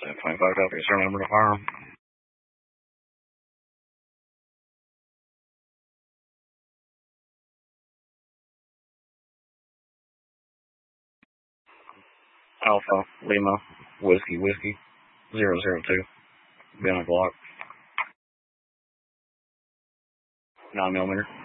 725 copy, sir, number to fire. Alpha, Lima, Whiskey, 002. Been a block. 9mm.